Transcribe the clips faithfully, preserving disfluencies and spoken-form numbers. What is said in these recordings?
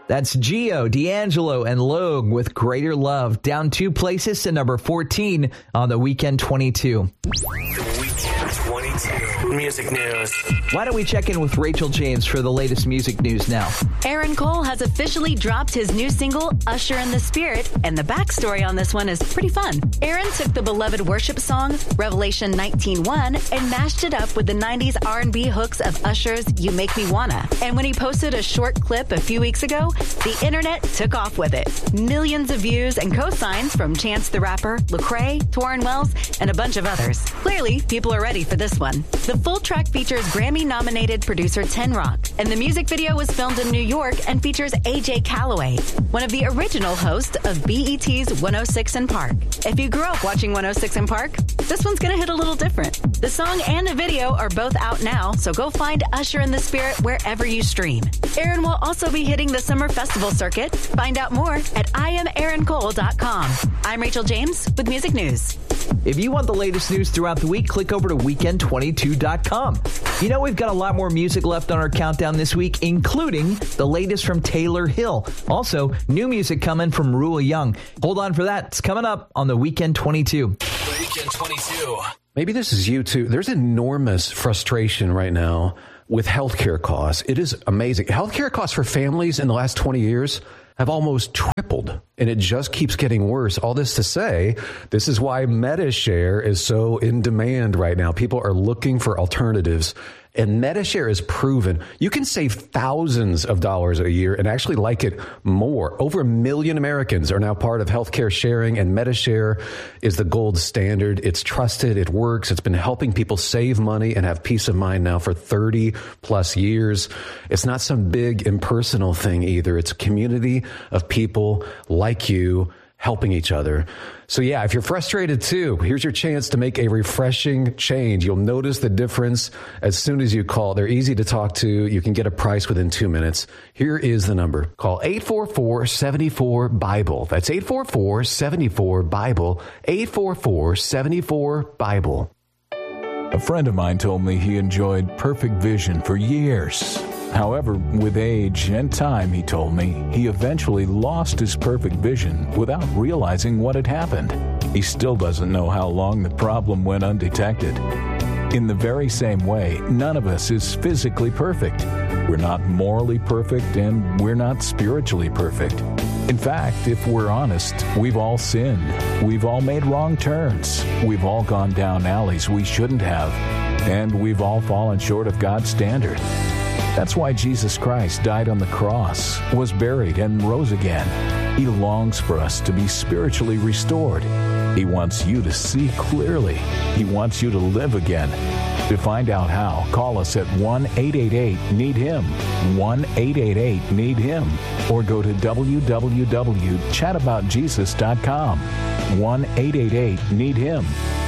That's Gio, D'Angelo, and Logue with Greater Love, down two places to number fourteen on the Weekend twenty-two. The Weekend twenty-two Music News. Why don't we check in with Rachel James for the latest music news now? Aaron Cole has officially dropped his new single, Usher in the Spirit, and the backstory on this one is pretty fun. Aaron took the beloved worship song, Revelation nineteen one, and mashed it up with the nineties R and B hooks of Usher's You Make Me Wanna. And when he posted a short clip a few weeks ago, the internet took off with it. Millions of views and cosigns from Chance the Rapper, Lecrae, Torrin Wells, and a bunch of others. Clearly, people are ready for this one. The full track features Grammy-nominated producer Ten Rock, and the music video was filmed in New York and features A J Calloway, one of the original hosts of B E T's one oh six in Park. If you grew up watching one oh six in Park, this one's gonna hit a little different. The song and the video are both out now, so go find Usher in the Spirit wherever you stream. Aaron will also be hitting the Summer Festival circuit. Find out more at I am aaron cole dot com. I'm Rachel James with Music News. If you want the latest news throughout the week, click over to weekend twenty-two dot com. You know, we've got a lot more music left on our countdown this week, including the latest from Taylor Hill. Also, new music coming from Rua Young. Hold on for that. It's coming up on the Weekend twenty-two. Weekend twenty-two. Maybe this is you too. There's enormous frustration right now with healthcare costs. It is amazing. Healthcare costs for families in the last twenty years have almost tripled, and it just keeps getting worse. All this to say, this is why MediShare is so in demand right now. People are looking for alternatives, and MediShare is proven you can save thousands of dollars a year and actually like it more. Over a million Americans are now part of healthcare sharing, and MediShare is the gold standard. It's trusted. It works. It's been helping people save money and have peace of mind now for thirty plus years. It's not some big impersonal thing either. It's a community of people like you helping each other. So yeah, if you're frustrated too, here's your chance to make a refreshing change. You'll notice the difference as soon as you call. They're easy to talk to. You can get a price within two minutes. Here is the number. Call eight four four, seven four, BIBLE. That's eight four four, seven four, BIBLE. eight four four, seven four, BIBLE. A friend of mine told me he enjoyed perfect vision for years. However, with age and time, he told me, he eventually lost his perfect vision without realizing what had happened. He still doesn't know how long the problem went undetected. In the very same way, none of us is physically perfect. We're not morally perfect, and we're not spiritually perfect. In fact, if we're honest, we've all sinned. We've all made wrong turns. We've all gone down alleys we shouldn't have. And we've all fallen short of God's standard. That's why Jesus Christ died on the cross, was buried, and rose again. He longs for us to be spiritually restored. He wants you to see clearly. He wants you to live again. To find out how, call us at one eight eight eight, need him, one eight eight eight, need him, or go to w w w dot chat about jesus dot com, one eight eight eight, need him.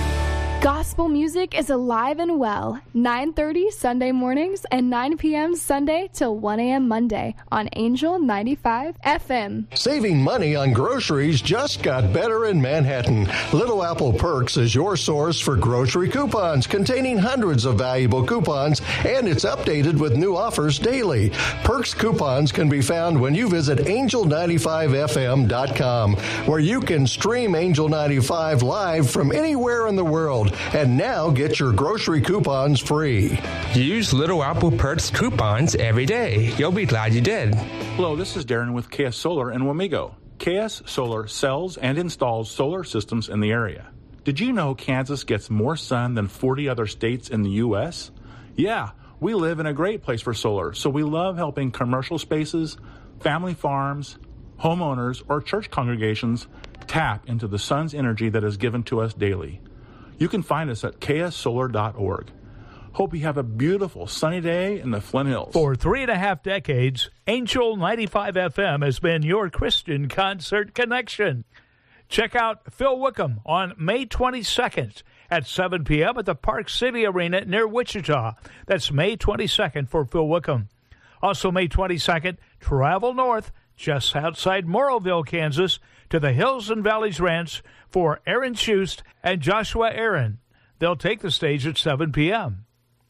Gospel music is alive and well, nine thirty Sunday mornings and nine p.m. Sunday till one a.m. Monday on Angel ninety-five F M. Saving money on groceries just got better in Manhattan. Little Apple Perks is your source for grocery coupons containing hundreds of valuable coupons, and it's updated with new offers daily. Perks coupons can be found when you visit angel ninety-five f m dot com, where you can stream Angel ninety-five live from anywhere in the world. And now get your grocery coupons free. Use Little Apple Perks coupons every day. You'll be glad you did. Hello, this is Darren with K S Solar in Wamego. K S Solar sells and installs solar systems in the area. Did you know Kansas gets more sun than forty other states in the U S? Yeah, we live in a great place for solar, so we love helping commercial spaces, family farms, homeowners, or church congregations tap into the sun's energy that is given to us daily. You can find us at k s solar dot org. Hope you have a beautiful sunny day in the Flint Hills. For three and a half decades, Angel ninety-five F M has been your Christian concert connection. Check out Phil Wickham on May twenty-second at seven p.m. at the Park City Arena near Wichita. That's May twenty-second for Phil Wickham. Also May twenty-second, travel north just outside Morrowville, Kansas, to the Hills and Valleys Ranch for Aaron Schust and Joshua Aaron. They'll take the stage at seven p.m.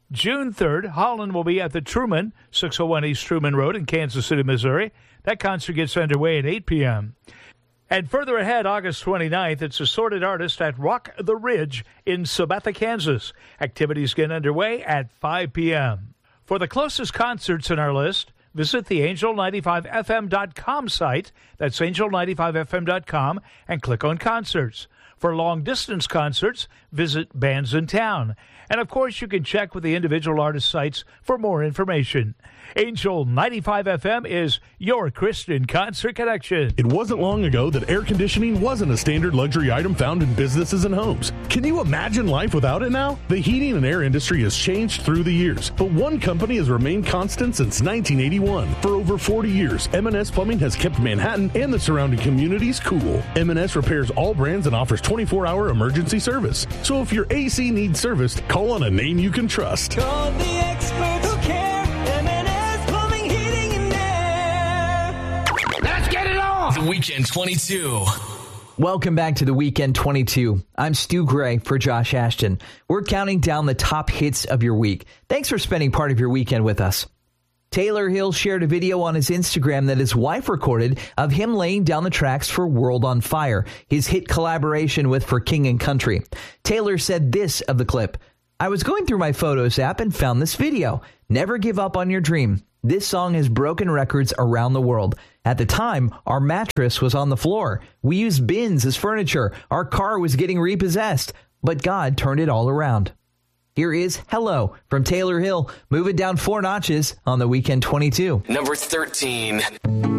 June third, Holland will be at the Truman, six oh one East Truman Road in Kansas City, Missouri. That concert gets underway at eight p.m. And further ahead, August twenty-ninth, it's Assorted Artist at Rock the Ridge in Sabetha, Kansas. Activities get underway at five p.m. For the closest concerts in our list, visit the angel ninety-five F M dot com site. That's angel ninety-five F M dot com and click on concerts. For long-distance concerts, visit Bands in Town. And, of course, you can check with the individual artist sites for more information. Angel ninety-five F M is your Christian Concert Connection. It wasn't long ago that air conditioning wasn't a standard luxury item found in businesses and homes. Can you imagine life without it now? The heating and air industry has changed through the years, but one company has remained constant since nineteen eighty-one. For over forty years, M and S Plumbing has kept Manhattan and the surrounding communities cool. M and S repairs all brands and offers twenty-four hour emergency service. So if your A C needs serviced, call on a name you can trust. Call the experts who care. M and S Plumbing, Heating, and Air. Let's get it on! The Weekend twenty-two. Welcome back to the Weekend twenty-two. I'm Stu Gray for Josh Ashton. We're counting down the top hits of your week. Thanks for spending part of your weekend with us. Taylor Hill shared a video on his Instagram that his wife recorded of him laying down the tracks for World on Fire, his hit collaboration with For King and Country. Taylor said this of the clip: "I was going through my Photos app and found this video. Never give up on your dream. This song has broken records around the world. At the time, our mattress was on the floor. We used bins as furniture. Our car was getting repossessed. But God turned it all around." Here is Hello from Taylor Hill, moving down four notches on the Weekend twenty-two. Number thirteen.